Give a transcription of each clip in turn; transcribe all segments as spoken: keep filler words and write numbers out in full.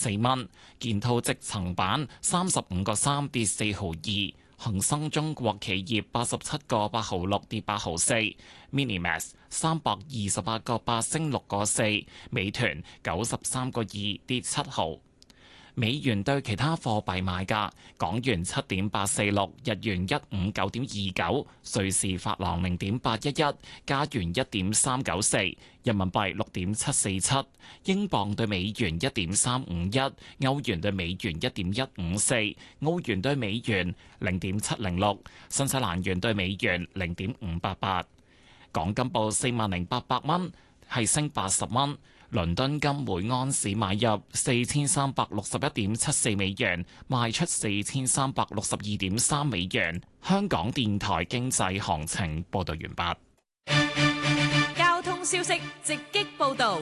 四蚊，建滔積層板三十五個三跌四毫二，恒生中國企業八十七個八毫六跌八毫四 ，Minimax 三百二十八個八升六個四，美團九十三個二跌七毫。美元對其他貨幣買價：港元七點八四六，日元一五九點二九，瑞士法郎零點八一一，加元一點三九四，人民幣六點七四七，英鎊對美元一點三五一，歐元對美元一點一五四，澳元對美元零點七零六，新西蘭元對美元零點五八八。港金報四萬零八百蚊，係升八十蚊。倫敦金每安士買入四千三百六十一點七四美元，賣出四千三百六十二點三美元。香港電台經濟行情報道完畢。交通消息直擊報道。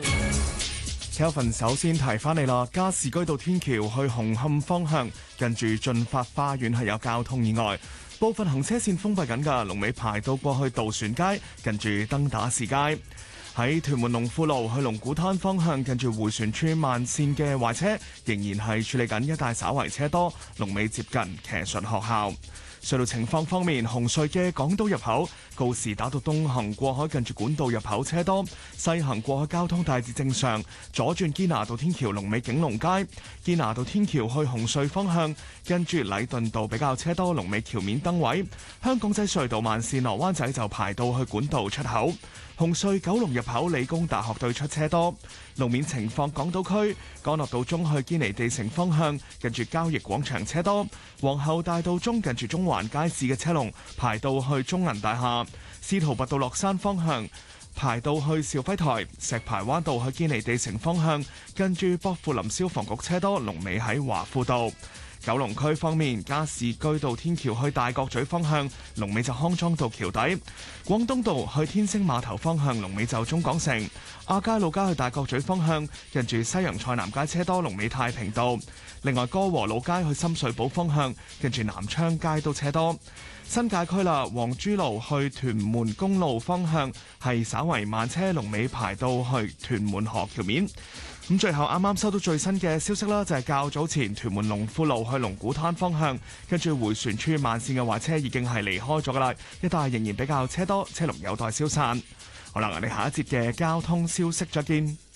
Kelvin 首先提翻你啦，加士居道天橋去紅磡方向，近住駿發花園係有交通意外，部分行車線封閉緊㗎，龍尾排到過去渡船街，近住登打士街。喺屯門龍富路去龍鼓灘方向，近住迴旋處慢線嘅壞車仍然係處理緊，一帶稍為車多，龍尾接近騎術學校。隧道情況方面，紅隧嘅港島入口告士打道東行過海近住管道入口車多，西行過海交通大致正常。左轉堅拿道天橋龍尾景隆街，堅拿道天橋去紅隧方向跟住禮頓道比較車多，龍尾橋面燈位。香港仔隧道慢線落灣仔就排到去管道出口。紅隧九龍入口理工大學對出車多。路面情況，港島區干諾道中去堅尼地城方向近住交易廣場車多，皇后大道中近住中環街市嘅車龍排到去中銀大廈，司徒拔道落山方向排到去兆輝台，石排灣道去堅尼地城方向近住薄扶林消防局車多，龍尾喺華富道。九龍區方面，加士居道天橋去大角咀方向，龍尾就康莊道橋底；廣東道去天星碼頭方向，龍尾就中港城；亞皆老街去大角咀方向，近住西洋菜南街車多，龍尾太平道。另外，歌和老街去深水埗方向，近住南昌街都車多。新界區啦，黃珠路去屯門公路方向係稍為慢車，龍尾排到去屯門河橋面。咁最後啱啱收到最新嘅消息啦，就係較早前屯門龍富路去龍鼓灘方向，跟住迴旋處慢線嘅壞車已經係離開咗噶啦，一帶仍然比較車多，車龍有待消散。好啦，我哋下一節嘅交通消息再見。